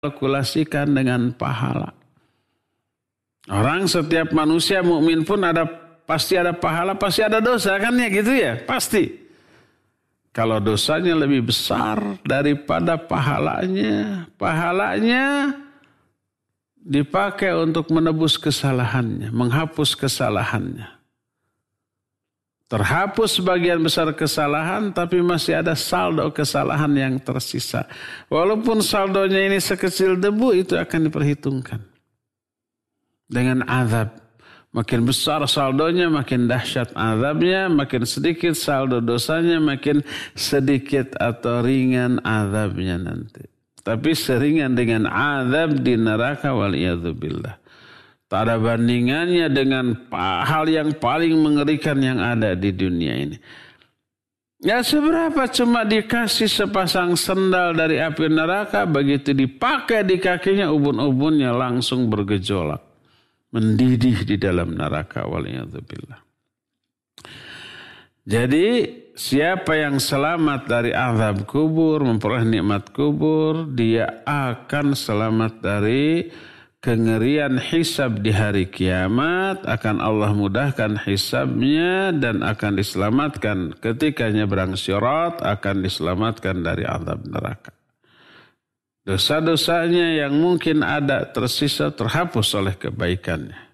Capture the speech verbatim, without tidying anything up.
kalkulasikan dengan pahala. Orang setiap manusia mukmin pun ada pasti ada pahala, pasti ada dosa kan ya gitu ya, pasti. Kalau dosanya lebih besar daripada pahalanya, pahalanya dipakai untuk menebus kesalahannya, menghapus kesalahannya. Terhapus sebagian besar kesalahan, tapi masih ada saldo kesalahan yang tersisa. Walaupun saldonya ini sekecil debu, itu akan diperhitungkan dengan azab. Makin besar saldonya, makin dahsyat azabnya, makin sedikit saldo dosanya, makin sedikit atau ringan azabnya nanti. Tapi seringan dengan azab di neraka, waliyadzubillah. Tak ada bandingannya dengan hal yang paling mengerikan yang ada di dunia ini. Ya seberapa cuma dikasih sepasang sendal dari api neraka, begitu dipakai di kakinya, ubun-ubunnya langsung bergejolak, mendidih di dalam neraka, waliyadzubillah. Jadi siapa yang selamat dari azab kubur, memperoleh nikmat kubur, dia akan selamat dari kengerian hisab di hari kiamat, akan Allah mudahkan hisabnya dan akan diselamatkan ketika nyebrang sirat, akan diselamatkan dari azab neraka. Dosa-dosanya yang mungkin ada tersisa terhapus oleh kebaikannya.